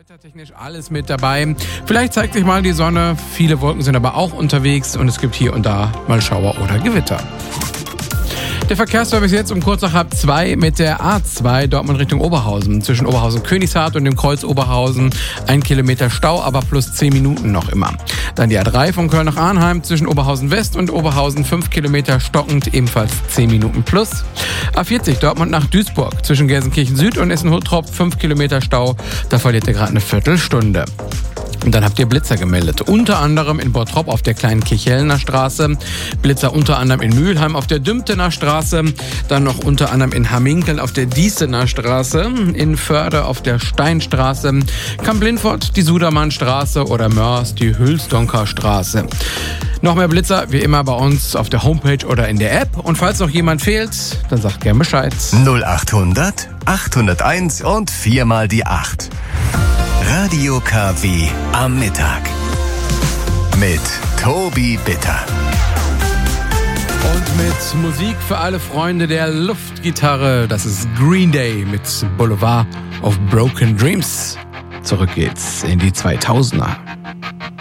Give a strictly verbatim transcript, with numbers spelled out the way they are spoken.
Wettertechnisch alles mit dabei. Vielleicht zeigt sich mal die Sonne, viele Wolken sind aber auch unterwegs und es gibt hier und da mal Schauer oder Gewitter. Der Verkehrsservice jetzt um kurz nach halb zwei mit der A zwei Dortmund Richtung Oberhausen. Zwischen Oberhausen-Königshardt und dem Kreuz Oberhausen ein Kilometer Stau, aber plus zehn Minuten noch immer. Dann die A drei von Köln nach Arnheim zwischen Oberhausen West und Oberhausen fünf Kilometer stockend, ebenfalls zehn Minuten plus. A vierzig Dortmund nach Duisburg zwischen Gelsenkirchen Süd und Essen-Huttrop fünf Kilometer Stau, da verliert ihr gerade eine Viertelstunde. Und dann habt ihr Blitzer gemeldet. Unter anderem in Bottrop auf der kleinen Kirchhellner Straße. Blitzer unter anderem in Mülheim auf der Dümtener Straße. Dann noch unter anderem in Hamminkeln auf der Diesener Straße. In Förde auf der Steinstraße. Kamp-Lindfort die Sudermannstraße oder Mörs die Hülsdonker Straße. Noch mehr Blitzer wie immer bei uns auf der Homepage oder in der App. Und falls noch jemand fehlt, dann sagt gern Bescheid. null achthundert, achthunderteins und viermal die acht. Radio K W am Mittag mit Tobi Bitter. Und mit Musik für alle Freunde der Luftgitarre. Das ist Green Day mit Boulevard of Broken Dreams. Zurück geht's in die zweitausender.